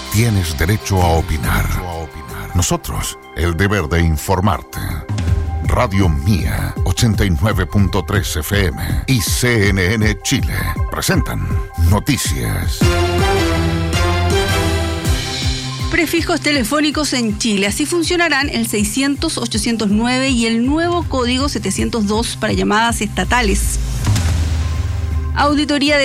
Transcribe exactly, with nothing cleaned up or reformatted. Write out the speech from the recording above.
tienes derecho a opinar. Nosotros, el deber de informarte. Radio Mía, ochenta y nueve punto tres F M y C N N Chile presentan Noticias. Prefijos telefónicos en Chile. Así funcionarán el seiscientos, ochocientos nueve y el nuevo código setecientos dos para llamadas estatales. Auditoría de